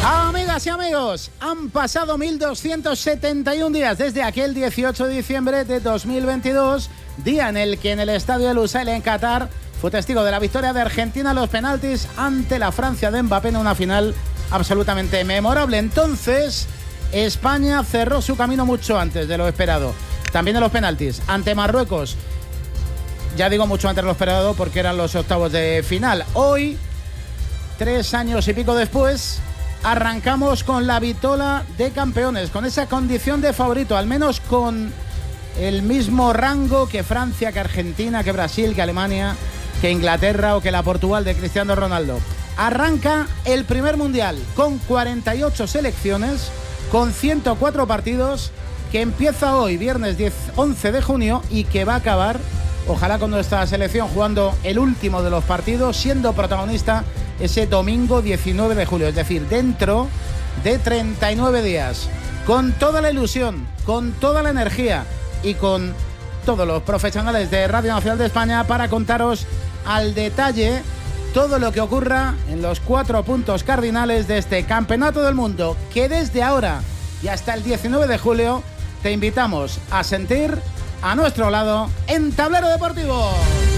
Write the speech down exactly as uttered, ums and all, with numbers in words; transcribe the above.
Amigas y amigos, han pasado mil doscientos setenta y un días desde aquel dieciocho de diciembre de dos mil veintidós, día en el que en el estadio de Lusail en Qatar fue testigo de la victoria de Argentina a los penaltis ante la Francia de Mbappé en una final absolutamente memorable. Entonces, España cerró su camino mucho antes de lo esperado. También en los penaltis, ante Marruecos. Ya digo mucho antes de lo esperado porque eran los octavos de final. Hoy, tres años y pico después, arrancamos con la vitola de campeones, con esa condición de favorito, al menos con el mismo rango que Francia, que Argentina, que Brasil, que Alemania, que Inglaterra o que la Portugal de Cristiano Ronaldo. Arranca el primer mundial con cuarenta y ocho selecciones, con ciento cuatro partidos, que empieza hoy, viernes diez, once de junio, y que va a acabar, ojalá, con nuestra selección jugando el último de los partidos, siendo protagonista ese domingo diecinueve de julio, es decir, dentro de treinta y nueve días, con toda la ilusión, con toda la energía y con todos los profesionales de Radio Nacional de España para contaros al detalle todo lo que ocurra en los cuatro puntos cardinales de este Campeonato del Mundo, que desde ahora y hasta el diecinueve de julio te invitamos a sentir a nuestro lado en Tablero Deportivo.